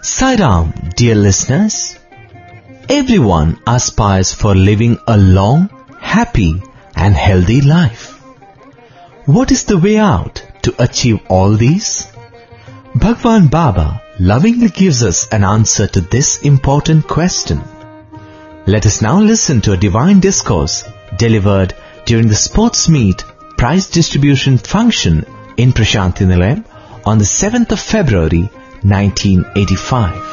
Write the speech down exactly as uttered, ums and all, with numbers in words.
Sai Ram, dear listeners. Everyone aspires for living a long, happy and healthy life. What is the way out to achieve all these? Bhagwan Baba lovingly gives us an answer to this important question. Let us now listen to a divine discourse delivered during the sports meet prize distribution function in Prashanthi Nilayam on the seventh of February nineteen eighty-five.